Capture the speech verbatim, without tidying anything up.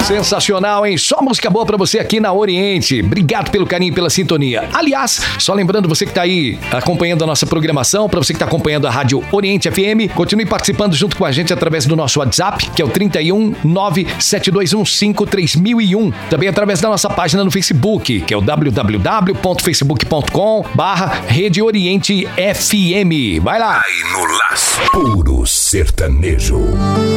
Sensacional, hein? Só música boa pra você aqui na Oriente. Obrigado pelo carinho e pela sintonia. Aliás, só lembrando você que tá aí acompanhando a nossa programação, pra você que tá acompanhando a Rádio Oriente F M, continue participando junto com a gente através do nosso WhatsApp, que é o trinta e um, nove sete dois um cinco, três mil e um. Também através da nossa página no Facebook, que é o w w w ponto facebook ponto com barra Rede Oriente F M. Vai lá! Aí no laço, puro sertanejo.